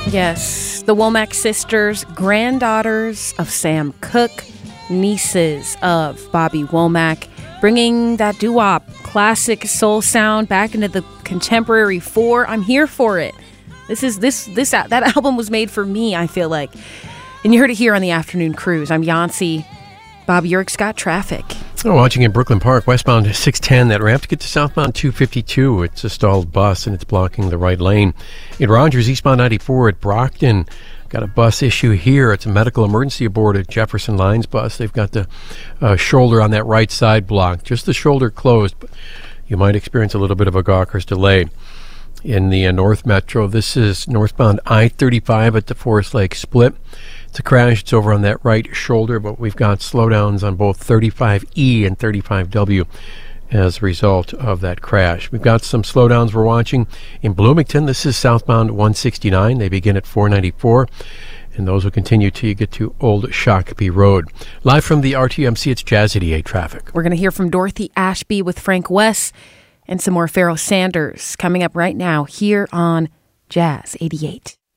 Yes, the Womack sisters, granddaughters of Sam Cooke, nieces of Bobby Womack, bringing that doo-wop classic soul sound back into the contemporary fore. I'm here for it. That album was made for me, I feel like. And you heard it here on the Afternoon Cruise. I'm Yancy. Bob Urick's got traffic. Oh, watching in Brooklyn Park, westbound 610, that ramp to get to southbound 252. It's a stalled bus and it's blocking the right lane. In Rogers, eastbound 94 at Brockton, got a bus issue here. It's a medical emergency aboard a Jefferson Lines bus. They've got the shoulder on that right side blocked, just the shoulder closed. But you might experience a little bit of a Gawker's delay. In the North Metro, this is northbound I-35 at the Forest Lake Split. It's a crash. It's over on that right shoulder, but we've got slowdowns on both 35E and 35W as a result of that crash. We've got some slowdowns we're watching in Bloomington. This is southbound 169. They begin at 494, and those will continue till you get to Old Shakopee Road. Live from the RTMC, it's Jazz 88 traffic. We're going to hear from Dorothy Ashby with Frank West and some more Pharoah Sanders coming up right now here on Jazz 88.